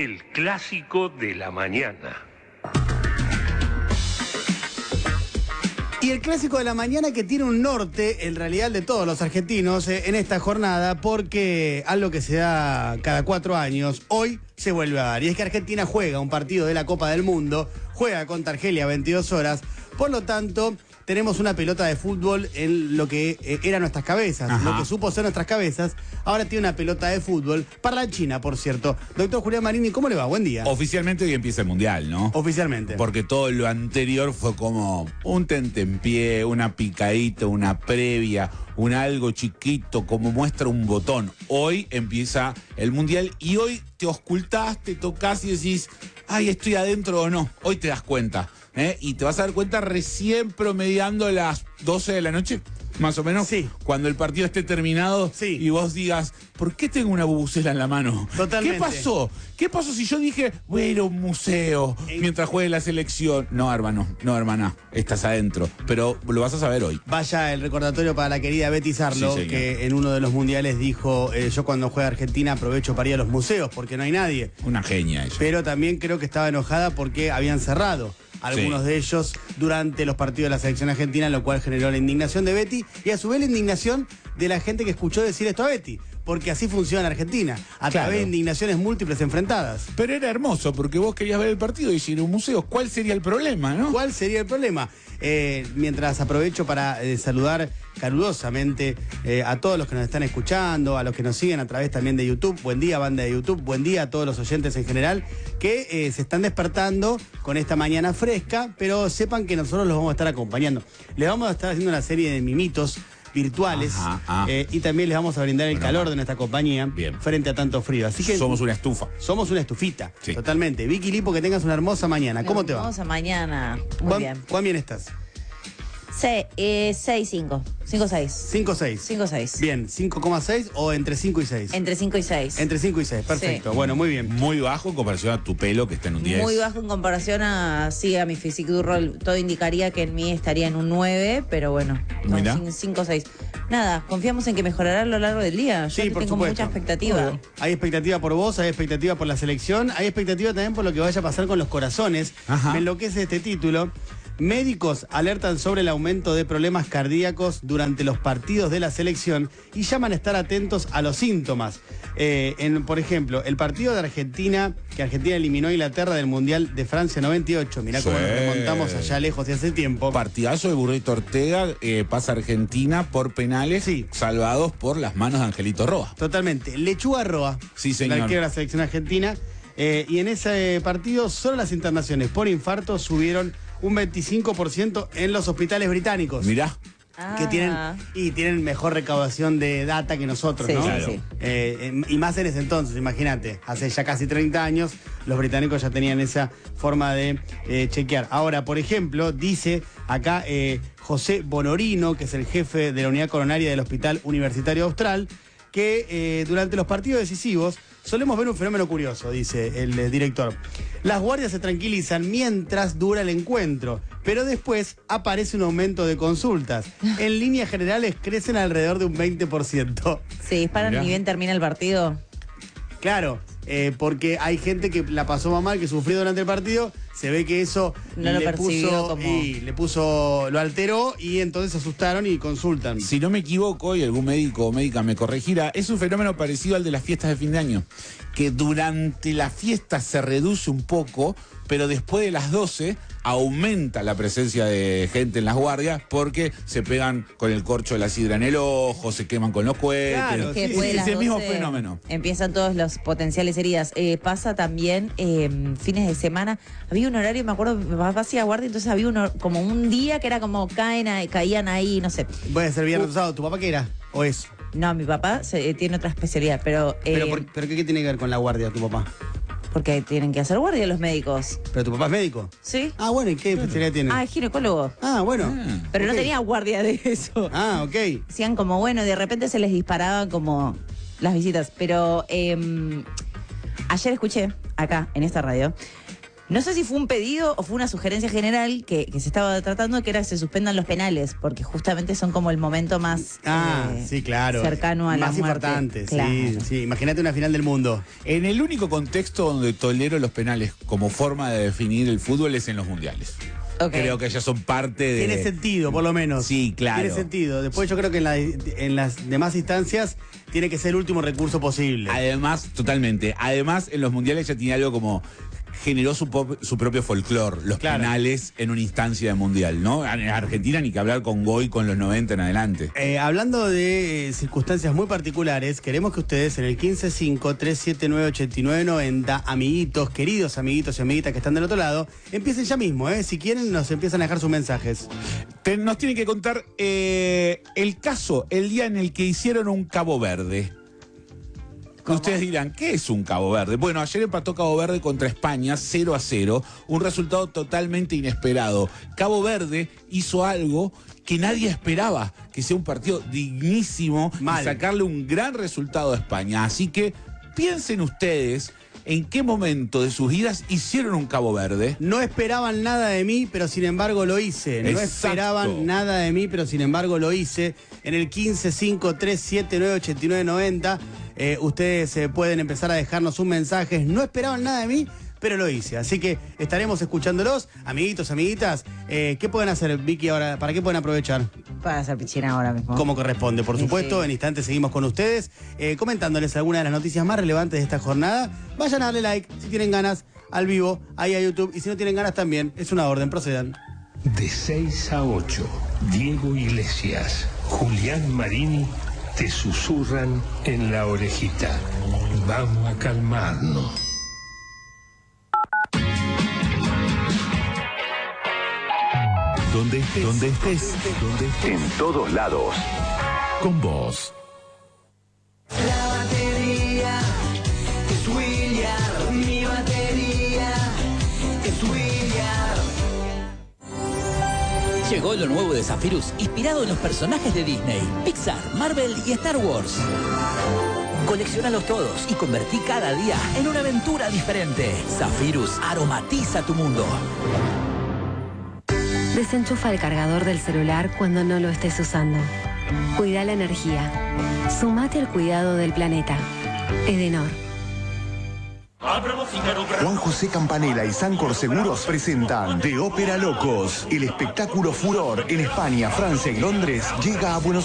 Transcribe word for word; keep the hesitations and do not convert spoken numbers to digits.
el clásico de la mañana. Y el clásico de la mañana que tiene un norte, en realidad de todos los argentinos, eh, en esta jornada, porque algo que se da cada cuatro años, hoy se vuelve a dar. Y es que Argentina juega un partido de la Copa del Mundo, juega contra Argelia a veintidós horas, por lo tanto tenemos una pelota de fútbol en lo que eh, eran nuestras cabezas, Ajá. lo que supo ser nuestras cabezas, ahora tiene una pelota de fútbol, parlanchina, por cierto. Doctor Julián Marini, ¿cómo le va? Buen día. Oficialmente hoy empieza el Mundial, ¿no? Oficialmente. Porque todo lo anterior fue como un tentempié, una picadita, una previa, un algo chiquito, como muestra un botón. Hoy empieza el Mundial y hoy te auscultás, te tocas y decís, ay, estoy adentro o no. Hoy te das cuenta, ¿eh? Y te vas a dar cuenta recién promediando las doce de la noche. Más o menos, sí. Cuando el partido esté terminado, sí. Y vos digas, ¿por qué tengo una bubucela en la mano? Totalmente. ¿Qué pasó? ¿Qué pasó si yo dije, voy a ir a un museo mientras juegue la selección? No, hermano, no, hermana, estás adentro, pero lo vas a saber hoy. Vaya el recordatorio para la querida Betty Sarlo, Sí, que en uno de los mundiales dijo, eh, yo cuando juega Argentina aprovecho para ir a los museos porque no hay nadie. Una genia ella. Pero también creo que estaba enojada porque habían cerrado algunos Sí. de ellos durante los partidos de la selección argentina, lo cual generó la indignación de Betty y a su vez la indignación de la gente que escuchó decir esto a Betty, porque así funciona en Argentina, a Claro. través de indignaciones múltiples enfrentadas. Pero era hermoso, porque vos querías ver el partido y ir a un museo. ¿Cuál sería el problema, no? ¿Cuál sería el problema? Eh, mientras aprovecho para eh, saludar calurosamente eh, a todos los que nos están escuchando, a los que nos siguen a través también de YouTube. Buen día, banda de YouTube. Buen día a todos los oyentes en general que eh, se están despertando con esta mañana fresca, pero sepan que nosotros los vamos a estar acompañando. Les vamos a estar haciendo una serie de mimitos virtuales. Ajá, ah. eh, y también les vamos a brindar el Bueno, calor va. de nuestra compañía Bien. frente a tanto frío. Así que Somos una estufa. somos una estufita, Sí. totalmente. Vicky Lipo, que tengas una hermosa mañana. ¿Cómo te va? Hermosa mañana. Muy ¿Cuán, bien. ¿Cuán bien estás? Se, eh, seis, cinco. cinco, seis. cinco seis. cinco, seis. Bien, cinco coma seis o entre cinco y seis. Entre cinco y seis. Entre cinco y seis, perfecto. Sí. Bueno, muy bien. Muy bajo en comparación a tu pelo, que está en un diez. Muy bajo en comparación a, sí, a mi physique du rol. Todo indicaría que en mí estaría en un nueve, pero bueno, Mirá. cinco, seis. Nada, confiamos en que mejorará a lo largo del día. Yo Sí, que por tengo supuesto. mucha expectativa. Obvio. Hay expectativa por vos, hay expectativa por la selección, hay expectativa también por lo que vaya a pasar con los corazones. Ajá. Me enloquece este título. Médicos alertan sobre el aumento de problemas cardíacos durante los partidos de la selección y llaman a estar atentos a los síntomas. Eh, en, por ejemplo, el partido de Argentina, que Argentina eliminó a Inglaterra del Mundial de Francia noventa y ocho. Mirá cómo Sí. nos remontamos allá lejos y hace tiempo. Partidazo de Burrito Ortega, eh, pasa Argentina por penales, Sí. salvados por las manos de Angelito Roa. Totalmente. Lechuga Roa, Sí, señor. el arquero de la selección argentina. Eh, y en ese partido, solo las internaciones por infarto subieron un veinticinco por ciento en los hospitales británicos. Mirá. Ah. Que tienen, y tienen mejor recaudación de data que nosotros, Sí, ¿no? sí, Claro. sí. Eh, en- y más en ese entonces, imagínate, hace ya casi treinta años, los británicos ya tenían esa forma de eh, chequear. Ahora, por ejemplo, dice acá eh, José Bonorino, que es el jefe de la unidad coronaria del Hospital Universitario Austral, que eh, durante los partidos decisivos solemos ver un fenómeno curioso, dice el eh, director. Las guardias se tranquilizan mientras dura el encuentro, pero después aparece un aumento de consultas. En líneas generales crecen alrededor de un veinte por ciento. Se disparan Mirá. ni bien termina el partido. Claro, eh, porque hay gente que la pasó más mal, que sufrió durante el partido, se ve que eso No lo le percibió puso, como- y le puso, lo alteró y entonces se asustaron y consultan. Si no me equivoco, y algún médico o médica me corregirá, es un fenómeno parecido al de las fiestas de fin de año, que durante la fiesta se reduce un poco, pero después de las doce aumenta la presencia de gente en las guardias porque se pegan con el corcho de la sidra en el ojo, se queman con los cohetes. Claro, Que sí, después de sí, las ese mismo doce fenómeno. Empiezan todos los potenciales heridas. Eh, pasa también eh, fines de semana. Había un horario, me acuerdo, mi papá hacía guardia, entonces había uno, como un día que era como caen ahí, caían ahí, no sé. Puede ser viernes o sábado. ¿Tu papá qué era? ¿O es? No, mi papá se- eh, tiene otra especialidad, pero, eh, ¿Pero, por- pero qué, qué tiene que ver con la guardia tu papá? porque tienen que hacer guardia los médicos. ¿Pero tu papá es médico? ¿Sí? Ah, bueno, ¿y qué especialidad tiene? Ah, es ginecólogo. Ah, bueno. Ah. Pero ok. no tenía guardia de eso. Ah, ok. Decían como, bueno, de repente se les disparaban como las visitas. Pero eh, ayer escuché acá, en esta radio, No sé si fue un pedido o fue una sugerencia general que, que se estaba tratando, que era que se suspendan los penales, porque justamente son como el momento más Ah, eh, sí, claro. cercano a la Más muerte. importante, Claro. sí, sí. Imagínate una final del mundo. En el único contexto donde tolero los penales como forma de definir el fútbol es en los mundiales. Ok. Creo que ellos son parte de... Tiene sentido, por lo menos. Sí, claro. Tiene sentido. Después yo creo que en, la- en las demás instancias tiene que ser el último recurso posible. Además, totalmente. Además, en los mundiales ya tiene algo como... generó su, pop- su propio folclore, los Claro. penales en una instancia de mundial, ¿no? En Argentina ni que hablar con Goy con los noventa en adelante. Eh, hablando de eh, circunstancias muy particulares, queremos que ustedes en el quince cinco tres siete nueve ocho nueve nueve cero, amiguitos, queridos amiguitos y amiguitas que están del otro lado, empiecen ya mismo, ¿eh? Si quieren, nos empiezan a dejar sus mensajes. Te- nos tienen que contar eh, el caso, el día en el que hicieron un Cabo Verde. Ustedes dirán, ¿qué es un Cabo Verde? Bueno, ayer empató Cabo Verde contra España cero a cero, un resultado totalmente inesperado. Cabo Verde hizo algo que nadie esperaba, que sea un partido dignísimo Mal. y sacarle un gran resultado a España. Así que piensen ustedes en qué momento de sus vidas hicieron un Cabo Verde. No esperaban nada de mí, pero sin embargo lo hice. No Exacto. esperaban nada de mí, pero sin embargo lo hice. En el quince cinco tres siete nueve ocho nueve nueve cero, eh, ustedes eh, pueden empezar a dejarnos sus mensajes. No esperaban nada de mí, pero lo hice. Así que estaremos escuchándolos. Amiguitos, amiguitas, eh, ¿qué pueden hacer, Vicky, ahora? ¿Para qué pueden aprovechar? Para hacer pichina ahora mismo. Como corresponde, por Sí, supuesto. sí. En instantes seguimos con ustedes, eh, comentándoles algunas de las noticias más relevantes de esta jornada. Vayan a darle like si tienen ganas al vivo, ahí a YouTube. Y si no tienen ganas también, es una orden, procedan. De seis a ocho, Diego Iglesias, Julián Marini te susurran en la orejita. Vamos a calmarnos. Donde estés, donde estés, donde estés. En todos lados. Con vos. La batería es William, mi batería es William. Llegó lo nuevo de Zephyrus, inspirado en los personajes de Disney, Pixar, Marvel y Star Wars. Colecciónalos todos y convertí cada día en una aventura diferente. Zephyrus aromatiza tu mundo. Desenchufa el cargador del celular cuando no lo estés usando. Cuida la energía. Sumate al cuidado del planeta. Edenor. Juan José Campanella y Sancor Seguros presentan De Ópera Locos. El espectáculo Furor en España, Francia y Londres llega a Buenos